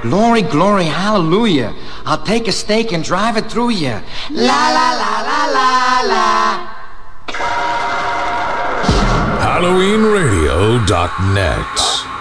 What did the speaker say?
Glory, glory, hallelujah. I'll take a stake and drive it through you. La la la la la la. HalloweenRadio.net